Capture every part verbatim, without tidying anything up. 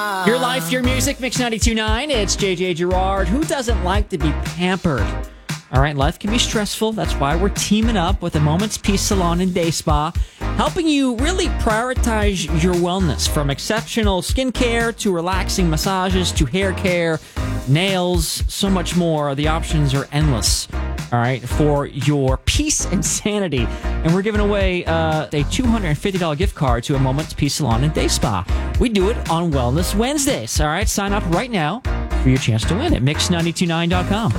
Your life, your music, Mix ninety-two point nine. It's J J Gerard. Who doesn't like to be pampered? All right, life can be stressful. That's why we're teaming up with a Moment's Peace Salon and Day Spa, helping you really prioritize your wellness, from exceptional skincare to relaxing massages to hair care, nails, so much more. The options are endless. All right, for your peace and sanity. And we're giving away uh, a two hundred fifty dollars gift card to a Moment's Peace Salon and Day Spa. We do it on Wellness Wednesdays. All right, sign up right now for your chance to win at mix nine two nine dot com.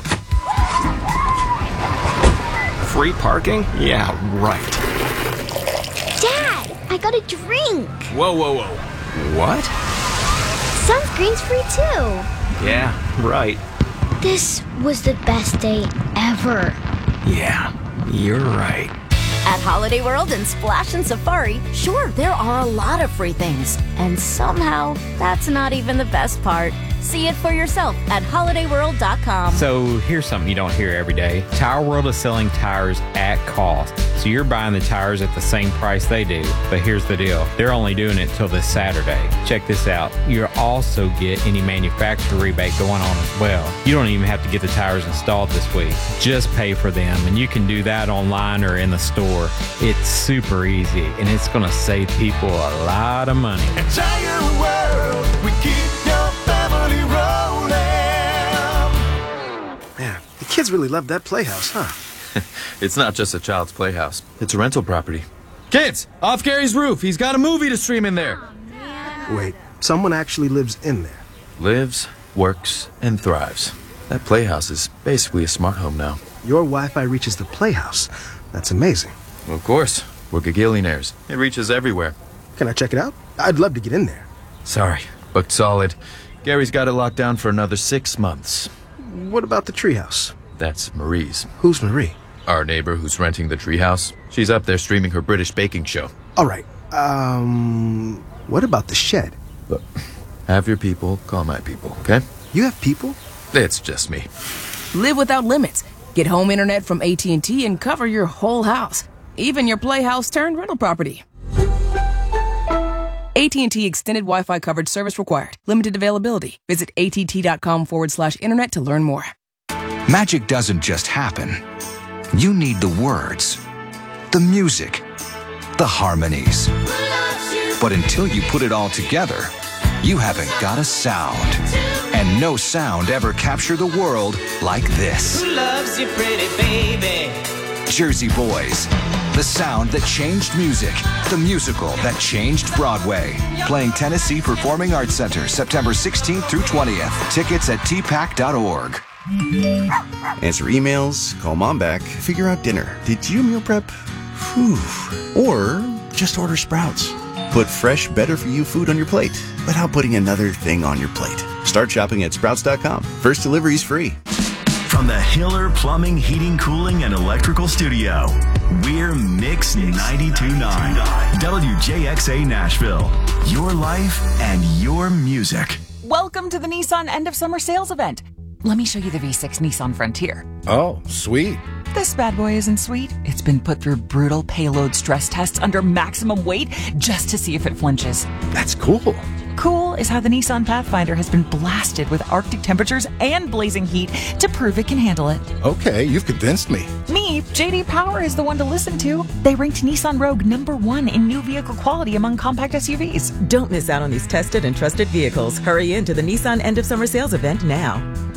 Free parking? Yeah, right. Dad, I got a drink. Whoa, whoa, whoa. What? Sunscreen's free too. Yeah, right. This was the best day ever. Yeah, you're right. At Holiday World and Splash and Safari, sure, there are a lot of free things. And somehow, that's not even the best part. See it for yourself at holiday world dot com. So here's something you don't hear every day. Tire World is selling tires at cost. So you're buying the tires at the same price they do. But here's the deal. They're only doing it till this Saturday. Check this out. You'll also get any manufacturer rebate going on as well. You don't even have to get the tires installed this week. Just pay for them. And you can do that online or in the store. It's super easy. And it's going to save people a lot of money. Tire World, we keep your family rolling. Man, the kids really love that playhouse, huh? It's not just a child's playhouse. It's a rental property. Kids, off Gary's roof. He's got a movie to stream in there. Wait, someone actually lives in there? Lives, works, and thrives. That playhouse is basically a smart home now. Your Wi-Fi reaches the playhouse. That's amazing. Well, of course. We're gagillionaires. It reaches everywhere. Can I check it out? I'd love to get in there. Sorry, booked solid. Gary's got it locked down for another six months. What about the treehouse? That's Marie's. Who's Marie? Our neighbor who's renting the treehouse. She's up there streaming her British baking show. All right. Um, what about the shed? Look, have your people call my people, okay? You have people? It's just me. Live without limits. Get home internet from A T and T and cover your whole house, even your playhouse turned rental property. A T and T extended Wi-Fi coverage service required. Limited availability. Visit att.com forward slash internet to learn more. Magic doesn't just happen. You need the words, the music, the harmonies. But until you put it all together, you haven't got a sound. And no sound ever captured the world like this. Who loves you, pretty baby? Jersey Boys. The sound that changed music. The musical that changed Broadway. Playing Tennessee Performing Arts Center, September sixteenth through twentieth. Tickets at t pack dot org. Answer emails, call mom back, figure out dinner. Did you meal prep? Whew. Or just order Sprouts. Put fresh, better-for-you food on your plate without putting another thing on your plate. Start shopping at sprouts dot com. First delivery's free. From the Hiller Plumbing, Heating, Cooling, and Electrical Studio, we're Mix ninety-two point nine. W J X A Nashville. Your life and your music. Welcome to the Nissan End of Summer Sales Event. Let me show you the V six Nissan Frontier. Oh, sweet. This bad boy isn't sweet. It's been put through brutal payload stress tests under maximum weight just to see if it flinches. That's cool. Cool is how the Nissan Pathfinder has been blasted with Arctic temperatures and blazing heat to prove it can handle it. Okay, you've convinced me. Me, J D Power is the one to listen to. They ranked Nissan Rogue number one in new vehicle quality among compact S U Vs. Don't miss out on these tested and trusted vehicles. Hurry into the Nissan End of Summer Sales Event now.